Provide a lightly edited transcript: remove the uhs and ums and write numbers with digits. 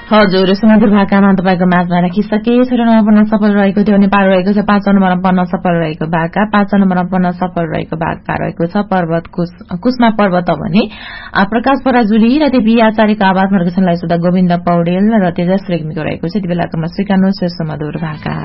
हजुर सुमधुर भाकामा तपाईको माझमा राखिसके 6 नम्बरमा सफल रहेको थियो नेपाल रहेको छ 5 नम्बरमा सफल रहेको भाका 5 नम्बरमा सफल रहेको भाका रहेको छ पर्वत कुसमा पर्वत भने प्रकाश पराजुली र देवी आचार्यको आवाजमा रहेको छन् सुधा गोविन्द पौडेल र तेजस रेग्मीको रहेको छ यति बेलाकोमा स्वीकार्नु सुमधुर भाका